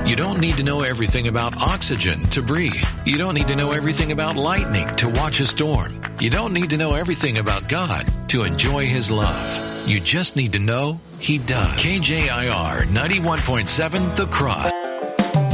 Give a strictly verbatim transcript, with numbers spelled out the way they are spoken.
You don't need to know everything about oxygen to breathe. You don't need to know everything about lightning to watch a storm. You don't need to know everything about God to enjoy His love. You just need to know He does. K J I R ninety-one point seven The Cross.